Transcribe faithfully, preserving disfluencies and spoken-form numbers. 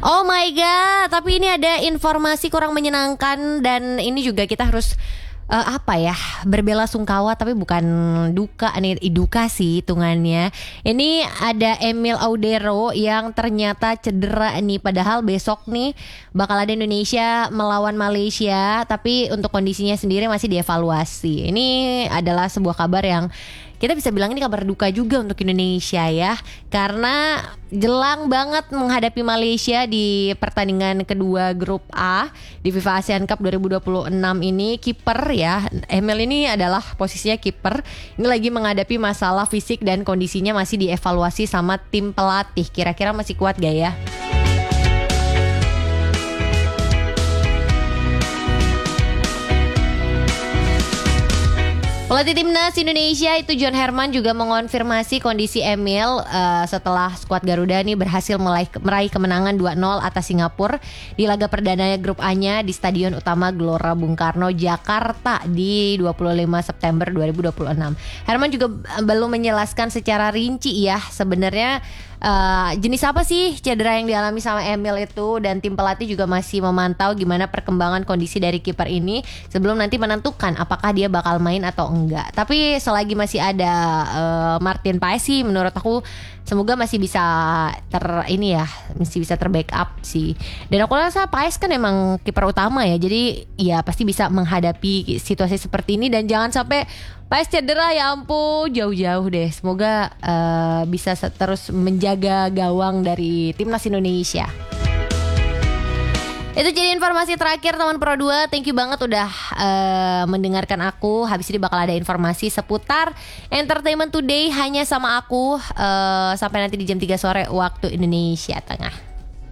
Oh my god, tapi ini ada informasi kurang menyenangkan dan ini juga kita harus eh, apa ya, berbela sungkawa tapi bukan duka nih, duka sih hitungannya. Ini ada Emil Audero yang ternyata cedera nih, padahal besok nih bakal ada Indonesia melawan Malaysia, tapi untuk kondisinya sendiri masih dievaluasi. Ini adalah sebuah kabar yang kita bisa bilang ini kabar duka juga untuk Indonesia ya, karena jelang banget menghadapi Malaysia di pertandingan kedua grup A di FIFA ASEAN Cup dua ribu dua puluh enam ini. Kiper ya, Emil ini adalah posisinya kiper. Ini lagi menghadapi masalah fisik dan kondisinya masih dievaluasi sama tim pelatih. Kira-kira masih kuat gak ya? Pelatih timnas Indonesia itu John Herman juga mengonfirmasi kondisi Emil uh, setelah skuad Garuda nih berhasil meraih, meraih kemenangan dua nol atas Singapura di laga perdana grup A-nya di Stadion Utama Gelora Bung Karno, Jakarta di dua puluh lima September dua ribu dua puluh enam. Herman juga belum menjelaskan secara rinci ya sebenarnya Uh, jenis apa sih cedera yang dialami sama Emil itu, dan tim pelatih juga masih memantau gimana perkembangan kondisi dari kiper ini sebelum nanti menentukan apakah dia bakal main atau enggak. Tapi selagi masih ada uh, Martin Paes sih, menurut aku semoga masih bisa ter ini ya, masih bisa terbackup sih. Dan aku rasa Paes kan emang kiper utama ya, jadi ya pasti bisa menghadapi situasi seperti ini. Dan jangan sampai Paes cedera, ya ampun, jauh-jauh deh. Semoga uh, bisa terus menjaga gawang dari timnas Indonesia. Itu jadi informasi terakhir teman Pro dua. Thank you banget udah uh, mendengarkan aku. Habis ini bakal ada informasi seputar Entertainment Today hanya sama aku uh, sampai nanti di jam tiga sore waktu Indonesia Tengah.